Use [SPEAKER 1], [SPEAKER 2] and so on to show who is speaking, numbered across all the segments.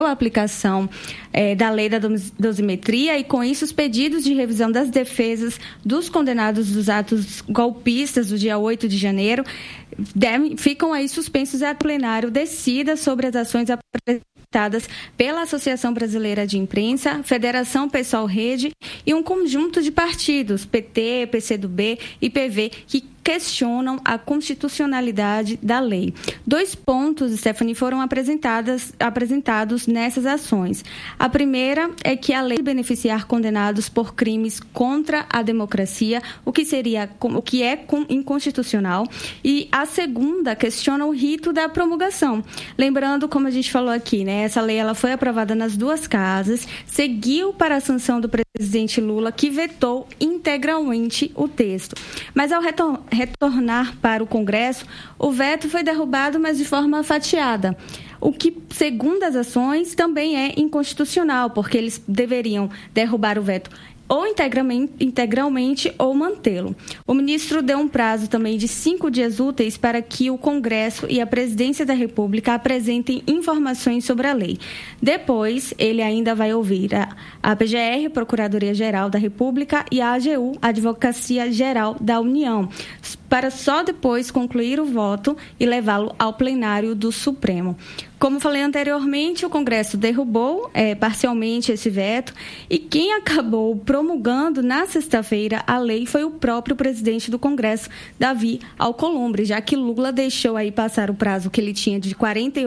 [SPEAKER 1] a aplicação da lei da dosimetria e, com isso, os pedidos de revisão das defesas dos condenados dos atos golpistas do dia 8 de janeiro ficam aí suspensos a plenário decida sobre as ações apresentadas pela Associação Brasileira de Imprensa, Federação Pessoal Rede e um conjunto de partidos, PT, PCdoB e PV, que questionam a constitucionalidade da lei. 2 pontos, Stephanie, foram apresentados nessas ações. A primeira é que a lei beneficiar condenados por crimes contra a democracia, o que é inconstitucional, e a segunda questiona o rito da promulgação. Lembrando, como a gente falou aqui, né, essa lei ela foi aprovada nas 2 casas, seguiu para a sanção do presidente Lula, que vetou integralmente o texto. Mas ao retornar para o Congresso, o veto foi derrubado, mas de forma fatiada. O que, segundo as ações, também é inconstitucional, porque eles deveriam derrubar o veto ou integralmente ou mantê-lo. O ministro deu um prazo também de 5 dias úteis para que o Congresso e a Presidência da República apresentem informações sobre a lei. Depois, ele ainda vai ouvir a PGR, Procuradoria-Geral da República, e a AGU, Advocacia Geral da União, para só depois concluir o voto e levá-lo ao plenário do Supremo. Como falei anteriormente, o Congresso derrubou parcialmente esse veto e quem acabou promulgando na sexta-feira a lei foi o próprio presidente do Congresso, Davi Alcolumbre, já que Lula deixou aí passar o prazo que ele tinha de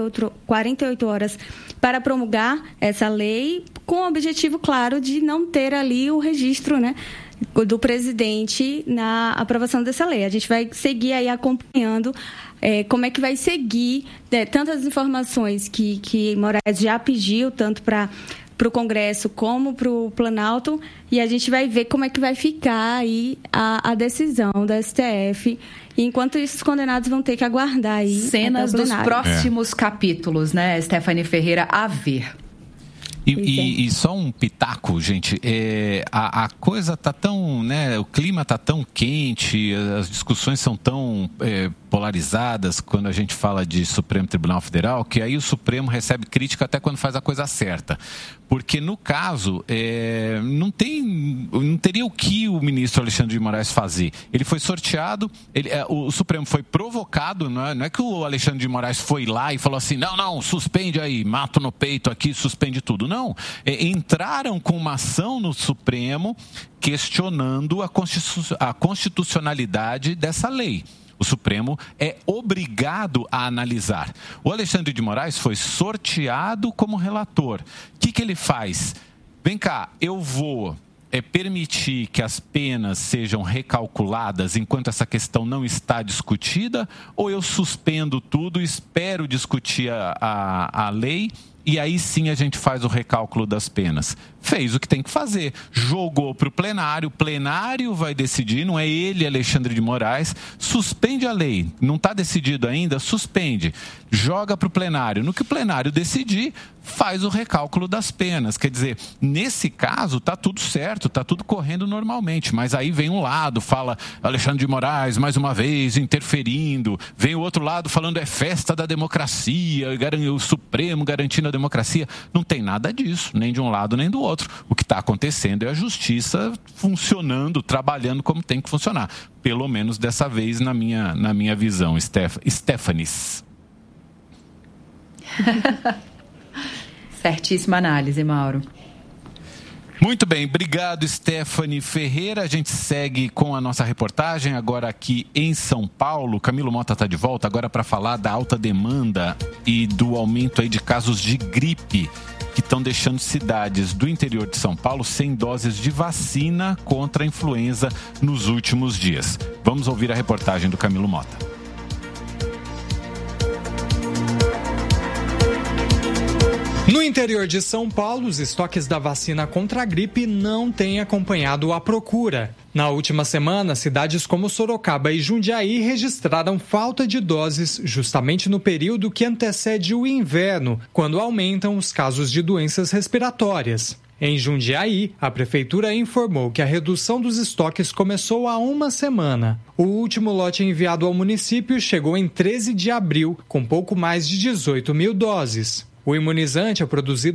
[SPEAKER 1] 48 horas para promulgar essa lei, com o objetivo, claro, de não ter ali o registro, né, do presidente na aprovação dessa lei. A gente vai seguir aí acompanhando como é que vai seguir tantas informações que Moraes já pediu, tanto para o Congresso como para o Planalto, e a gente vai ver como é que vai ficar aí a decisão da STF. E enquanto isso, os condenados vão ter que aguardar aí
[SPEAKER 2] cenas dos próximos capítulos, né, Stephanie Ferreira, a ver.
[SPEAKER 3] E só um pitaco, gente, a coisa tá tão, né, o clima tá tão quente, as discussões são tão polarizadas quando a gente fala de Supremo Tribunal Federal, que aí o Supremo recebe crítica até quando faz a coisa certa. Porque, no caso, não teria o que o ministro Alexandre de Moraes fazer. Ele foi sorteado, o Supremo foi provocado, não é que o Alexandre de Moraes foi lá e falou assim, não, suspende aí, mato no peito aqui, suspende tudo. Não, entraram com uma ação no Supremo questionando a constitucionalidade dessa lei. O Supremo é obrigado a analisar. O Alexandre de Moraes foi sorteado como relator. O que ele faz? Vem cá, eu vou permitir que as penas sejam recalculadas enquanto essa questão não está discutida, ou eu suspendo tudo, espero discutir a lei e aí sim a gente faz o recálculo das penas. Fez o que tem que fazer, jogou para o plenário vai decidir, não é ele, Alexandre de Moraes, suspende a lei, não está decidido ainda, suspende, joga para o plenário, no que o plenário decidir, faz o recálculo das penas. Quer dizer, nesse caso está tudo certo, está tudo correndo normalmente, mas aí vem um lado, fala Alexandre de Moraes mais uma vez interferindo, vem o outro lado falando é festa da democracia, o Supremo garantindo a democracia. Não tem nada disso, nem de um lado nem do outro. O que está acontecendo é a justiça funcionando, trabalhando como tem que funcionar. Pelo menos dessa vez na minha visão, Stephanies.
[SPEAKER 2] Certíssima análise, Mauro.
[SPEAKER 3] Muito bem, obrigado, Stephanie Ferreira. A gente segue com a nossa reportagem agora aqui em São Paulo. Camilo Mota está de volta agora para falar da alta demanda e do aumento aí de casos de gripe que estão deixando cidades do interior de São Paulo sem doses de vacina contra a influenza nos últimos dias. Vamos ouvir a reportagem do Camilo Mota.
[SPEAKER 4] No interior de São Paulo, os estoques da vacina contra a gripe não têm acompanhado a procura. Na última semana, cidades como Sorocaba e Jundiaí registraram falta de doses justamente no período que antecede o inverno, quando aumentam os casos de doenças respiratórias. Em Jundiaí, a prefeitura informou que a redução dos estoques começou há uma semana. O último lote enviado ao município chegou em 13 de abril, com pouco mais de 18 mil doses. O imunizante é produzido